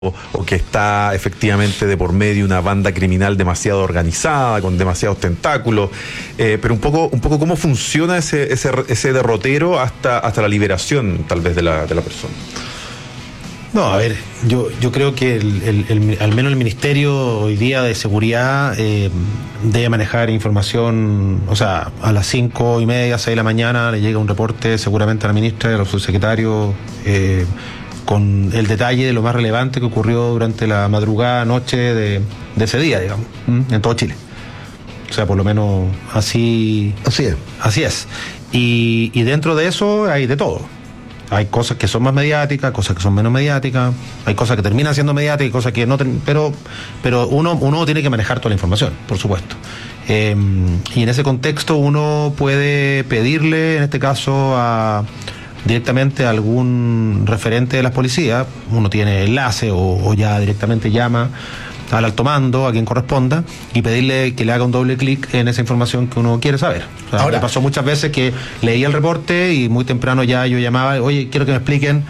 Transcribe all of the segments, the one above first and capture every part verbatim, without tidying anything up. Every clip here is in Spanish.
o, o que está efectivamente de por medio una banda criminal demasiado organizada, con demasiados tentáculos, eh, pero un poco, un poco cómo funciona ese, ese, ese derrotero hasta, hasta la liberación, tal vez, de la, de la persona. No, a ver, yo, yo creo que el, el, el, al menos el Ministerio hoy día de Seguridad eh, debe manejar información, o sea, a las cinco y media, seis de la mañana le llega un reporte seguramente a la ministra y a los subsecretarios eh, con el detalle de lo más relevante que ocurrió durante la madrugada, noche de, de ese día, digamos, en todo Chile. O sea, por lo menos así... Así es. Así es. Y, y dentro de eso hay de todo. Hay cosas que son más mediáticas, cosas que son menos mediáticas, hay cosas que terminan siendo mediáticas y cosas que no, ten, pero pero uno uno tiene que manejar toda la información, por supuesto. Eh, y en ese contexto uno puede pedirle, en este caso, a directamente a algún referente de las policías, uno tiene enlace o, o ya directamente llama al alto mando, a quien corresponda, y pedirle que le haga un doble clic en esa información que uno quiere saber. O sea, ahora, me pasó muchas veces que leía el reporte y muy temprano ya yo llamaba, oye, quiero que me expliquen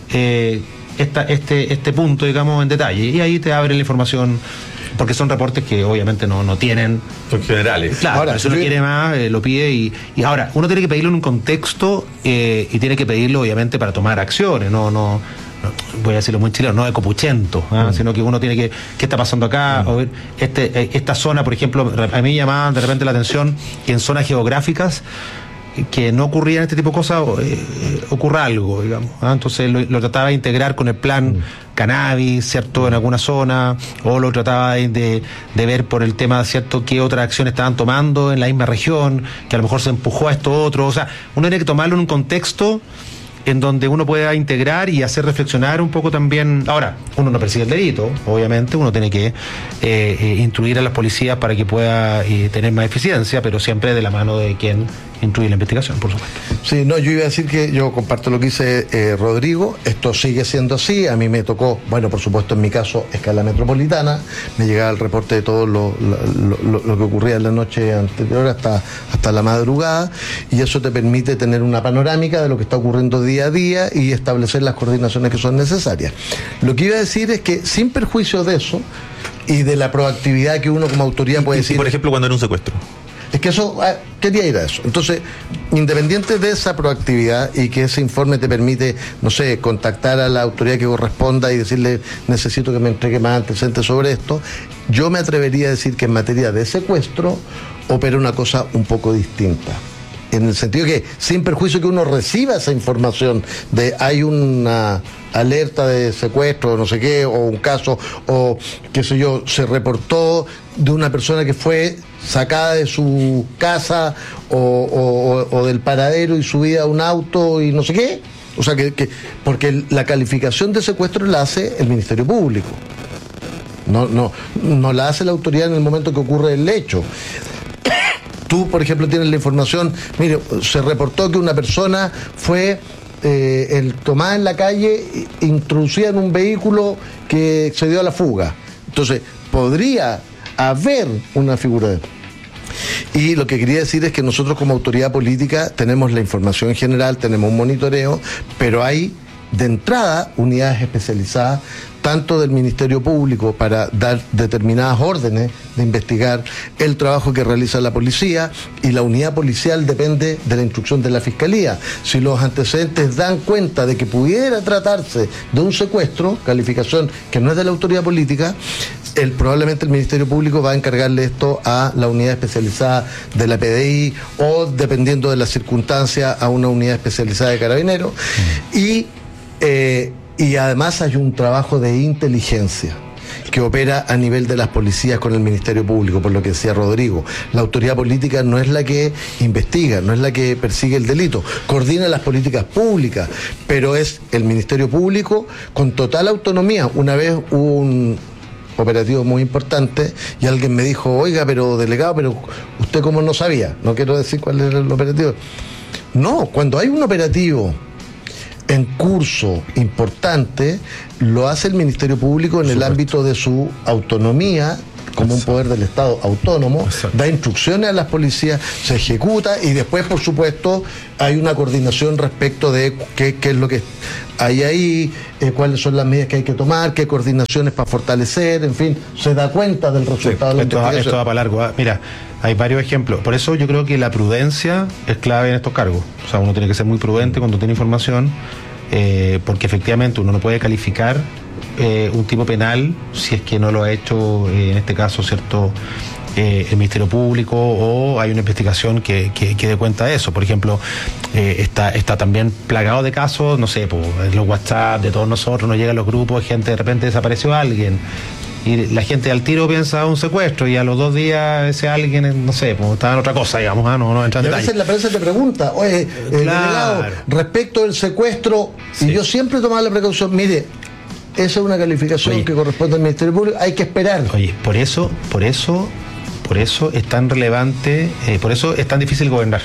eh, esta, este, este punto, digamos, en detalle. Y ahí te abre la información, porque son reportes que obviamente no, no tienen... Son generales. Claro, ahora, si uno yo... quiere más, eh, lo pide y, y ahora, uno tiene que pedirlo en un contexto eh, y tiene que pedirlo obviamente para tomar acciones, no... no voy a decirlo muy chileno, no de copuchento, ¿eh? mm. sino que uno tiene que, ¿qué está pasando acá? Mm. O ver, este, esta zona, por ejemplo, a mí me llamaba de repente la atención que en zonas geográficas que no ocurrían este tipo de cosas, eh, ocurra algo, digamos. ¿eh? Entonces lo, lo trataba de integrar con el plan mm. cannabis, ¿cierto?, en alguna zona, o lo trataba de, de, de ver por el tema, ¿cierto?, qué otras acciones estaban tomando en la misma región, que a lo mejor se empujó a esto otro. O sea, uno tiene que tomarlo en un contexto en donde uno pueda integrar y hacer reflexionar un poco también. Ahora, uno no persigue el delito, obviamente, uno tiene que eh, eh, instruir a las policías para que pueda eh, tener más eficiencia, pero siempre de la mano de quien instruye la investigación, por supuesto. Sí, no, yo iba a decir que yo comparto lo que dice eh, Rodrigo, esto sigue siendo así, a mí me tocó, bueno, por supuesto en mi caso, escala metropolitana, me llegaba el reporte de todo lo, lo, lo, lo que ocurría en la noche anterior hasta, hasta la madrugada, y eso te permite tener una panorámica de lo que está ocurriendo día a día y establecer las coordinaciones que son necesarias. Lo que iba a decir es que, sin perjuicio de eso y de la proactividad que uno como autoridad puede y, decir... Y por ejemplo, cuando era un secuestro. Es que eso, ah, quería ir a eso. Entonces, independiente de esa proactividad y que ese informe te permite, no sé, contactar a la autoridad que corresponda y decirle, necesito que me entregue más antecedentes sobre esto, yo me atrevería a decir que en materia de secuestro opera una cosa un poco distinta. En el sentido que, sin perjuicio que uno reciba esa información de hay una alerta de secuestro, no sé qué, o un caso, o qué sé yo, se reportó de una persona que fue sacada de su casa o, o, o del paradero y subida a un auto y no sé qué. O sea, que, que porque la calificación de secuestro la hace el Ministerio Público. No, no, no la hace la autoridad en el momento que ocurre el hecho. Tú, por ejemplo, tienes la información, mire, se reportó que una persona fue eh, el, tomada en la calle, introducida en un vehículo que se dio a la fuga. Entonces, podría haber una figura de... Y lo que quería decir es que nosotros como autoridad política tenemos la información general, tenemos un monitoreo, pero hay de entrada unidades especializadas tanto del Ministerio Público para dar determinadas órdenes de investigar el trabajo que realiza la policía, y la unidad policial depende de la instrucción de la Fiscalía. Si los antecedentes dan cuenta de que pudiera tratarse de un secuestro, calificación que no es de la autoridad política, el, probablemente el Ministerio Público va a encargarle esto a la unidad especializada de la P D I o, dependiendo de las circunstancias, a una unidad especializada de Carabineros. Mm. Y eh, Y además hay un trabajo de inteligencia que opera a nivel de las policías con el Ministerio Público, por lo que decía Rodrigo. La autoridad política no es la que investiga, no es la que persigue el delito, coordina las políticas públicas, pero es el Ministerio Público con total autonomía. Una vez hubo un operativo muy importante y alguien me dijo, oiga, pero delegado, pero usted cómo no sabía, no quiero decir cuál era el operativo. No, cuando hay un operativo en curso importante, lo hace el Ministerio Público en el ámbito de su autonomía como un poder del Estado autónomo. Exacto. Da instrucciones a las policías, se ejecuta y después, por supuesto, hay una coordinación respecto de qué, qué es lo que hay ahí, eh, cuáles son las medidas que hay que tomar, qué coordinaciones para fortalecer, en fin, se da cuenta del resultado sí, de la esto, investigación. Esto va para largo. ¿eh? Mira, hay varios ejemplos. Por eso yo creo que la prudencia es clave en estos cargos. O sea, uno tiene que ser muy prudente cuando tiene información, eh, porque efectivamente uno no puede calificar eh, un tipo penal si es que no lo ha hecho, eh, en este caso, cierto, eh, el Ministerio Público, o hay una investigación que, que, que dé cuenta de eso. Por ejemplo, eh, está, está también plagado de casos, no sé, pues, en los WhatsApp de todos nosotros, nos llegan los grupos, gente, de repente desapareció alguien. Y la gente al tiro piensa un secuestro, y a los dos días ese alguien, no sé, pues estaba en otra cosa, digamos, ¿ah? no, no entra en y a detalle. veces la prensa te pregunta, oye, eh, Claro. delegado, respecto del secuestro, Sí. y yo siempre tomaba la precaución, mire, esa es una calificación Oye. que corresponde al Ministerio Público, hay que esperar. Oye, por eso, por eso, por eso es tan relevante, eh, por eso es tan difícil gobernar.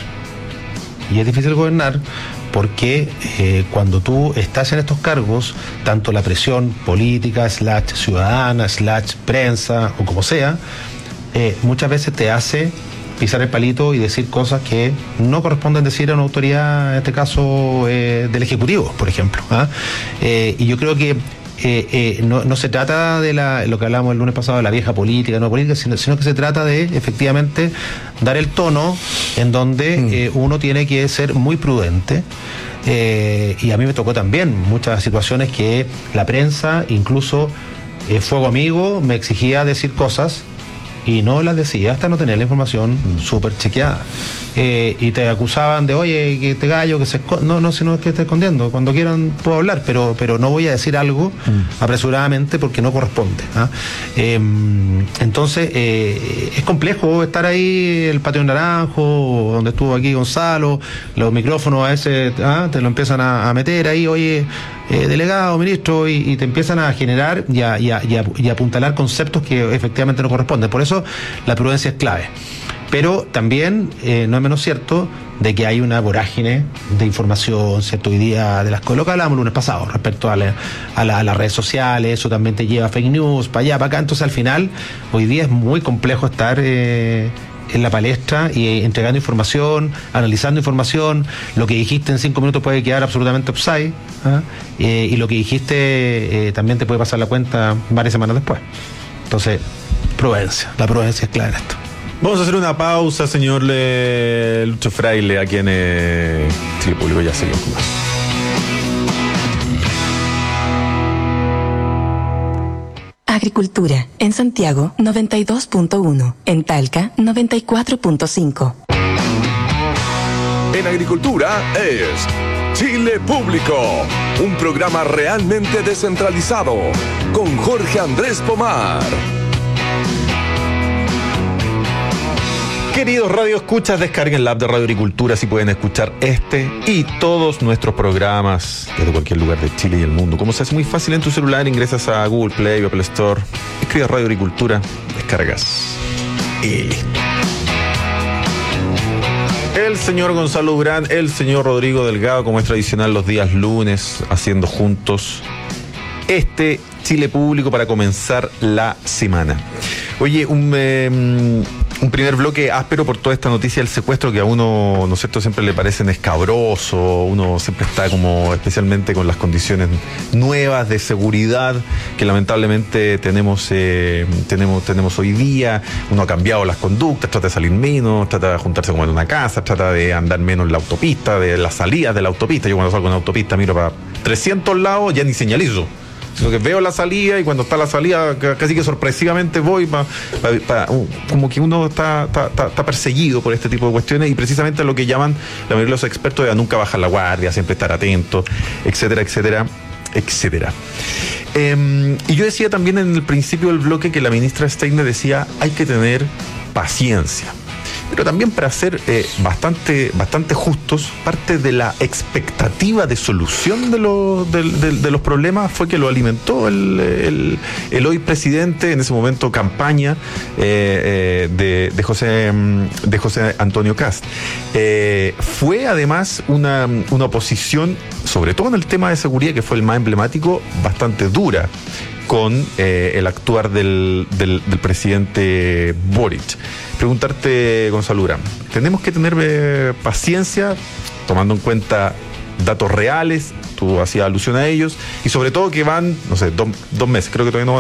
Y es difícil gobernar porque eh, cuando tú estás en estos cargos, tanto la presión política, slash ciudadana, slash prensa, o como sea, eh, muchas veces te hace pisar el palito y decir cosas que no corresponden decir a una autoridad, en este caso eh, del Ejecutivo, por ejemplo. ¿ah? Eh, y yo creo que Eh, eh, no, no se trata de la, lo que hablamos el lunes pasado, de la vieja política, no política, sino, sino que se trata de efectivamente dar el tono en donde mm. eh, uno tiene que ser muy prudente. Eh, y a mí me tocó también muchas situaciones que la prensa, incluso eh, Fuego Amigo, me exigía decir cosas y no las decía hasta no tener la información mm. súper chequeada. Eh, y te acusaban de, oye, que este gallo que se esconde. No, no, sino que esté escondiendo. Cuando quieran puedo hablar, pero, pero no voy a decir algo mm. apresuradamente porque no corresponde. ¿ah? Eh, entonces, eh, es complejo estar ahí, el Patio Naranjo, donde estuvo aquí Gonzalo, los micrófonos a veces ¿ah? te lo empiezan a, a meter ahí, oye, eh, delegado, ministro, y, y te empiezan a generar y a, y, a, y, a, y a apuntalar conceptos que efectivamente no corresponden. Por eso, la prudencia es clave. Pero también eh, no es menos cierto de que hay una vorágine de información, ¿cierto? Hoy día de las cosas, lo que hablábamos el lunes pasado respecto a, la, a, la, a las redes sociales, eso también te lleva a fake news, para allá, para acá. Entonces, al final, hoy día es muy complejo estar eh, en la palestra y eh, entregando información, analizando información. Lo que dijiste en cinco minutos puede quedar absolutamente upside, ¿ah? eh, y lo que dijiste eh, también te puede pasar la cuenta varias semanas después. Entonces, prudencia, la prudencia es clave en esto. Vamos a hacer una pausa, señor Le... Lucho Fraile, aquí en eh... Chile Público. Ya seguimos con más. Agricultura, en Santiago noventa y dos punto uno, en Talca noventa y cuatro punto cinco. En Agricultura es Chile Público, un programa realmente descentralizado, con Jorge Andrés Pomar. Queridos Radio Escuchas, descarguen la app de Radio Agricultura si pueden escuchar este y todos nuestros programas desde cualquier lugar de Chile y el mundo. Como se hace muy fácil en tu celular, ingresas a Google Play o Apple Store, escribes Radio Agricultura, descargas y listo. El señor Gonzalo Durán, el señor Rodrigo Delgado, como es tradicional los días lunes, haciendo juntos este Chile Público para comenzar la semana. Oye, un... Eh, Un primer bloque áspero por toda esta noticia del secuestro que a uno, ¿no es cierto?, siempre le parecen escabroso, uno siempre está como, especialmente con las condiciones nuevas de seguridad que lamentablemente tenemos, eh, tenemos, tenemos hoy día. Uno ha cambiado las conductas, trata de salir menos, trata de juntarse como en una casa, trata de andar menos en la autopista, de las salidas de la autopista. Yo cuando salgo en la autopista miro para trescientos lados, ya ni señalizo. Sino que veo la salida y cuando está la salida casi que sorpresivamente voy pa, pa, pa, uh, como que uno está, está, está perseguido por este tipo de cuestiones, y precisamente lo que llaman la mayoría de los expertos es a nunca bajar la guardia, siempre estar atento, etcétera, etcétera, etcétera. Eh, y yo decía también en el principio del bloque que la ministra Steiner decía hay que tener paciencia. Pero también, para ser eh, bastante, bastante justos, parte de la expectativa de solución de, lo, de, de, de los problemas fue que lo alimentó el, el, el hoy presidente, en ese momento campaña, eh, eh, de, de, José, de José Antonio Kast. Eh, fue además una, una oposición, sobre todo en el tema de seguridad, que fue el más emblemático, bastante dura con eh, el actuar del, del, del presidente Boric. Preguntarte, Gonzalo Urán, ¿tenemos que tener eh, paciencia, tomando en cuenta datos reales, tú hacías alusión a ellos, y sobre todo que van, no sé, dos, dos meses, creo que todavía no van